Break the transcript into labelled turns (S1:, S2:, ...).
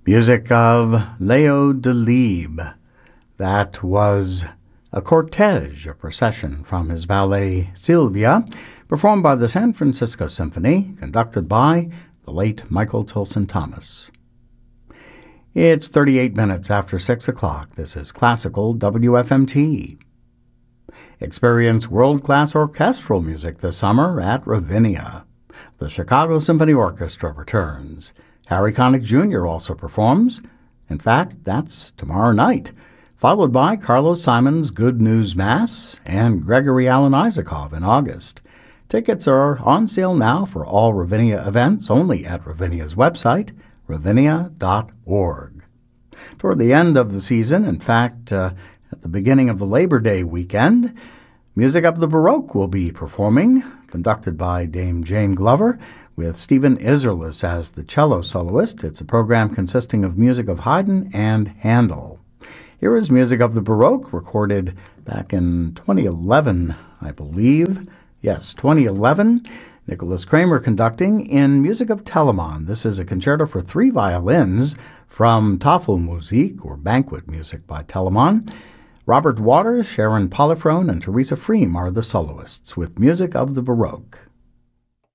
S1: Music of Leo Delibes. That was a cortege, a procession from his ballet Sylvia, performed by the San Francisco Symphony, conducted by the late Michael Tilson Thomas. It's 38 minutes after 6 o'clock. This is Classical WFMT. Experience world-class orchestral music this summer at Ravinia. The Chicago Symphony Orchestra returns. Harry Connick Jr. also performs. In fact, that's tomorrow night, followed by Carlos Simon's Good News Mass and Gregory Alan Isakov in August. Tickets are on sale now for all Ravinia events only at Ravinia's website, ravinia.org. Toward the end of the season, in fact, at the beginning of the Labor Day weekend, Music of the Baroque will be performing, conducted by Dame Jane Glover, with Stephen Isserlis as the cello soloist. It's a program consisting of music of Haydn and Handel. Here is Music of the Baroque, recorded back in 2011, I believe. Yes, 2011. Nicholas Kramer conducting in Music of Telemann. This is a concerto for 3 violins from Tafelmusik, or Banquet Music by Telemann. Robert Waters, Sharon Polifrone, and Teresa Freem are the soloists with Music of the Baroque.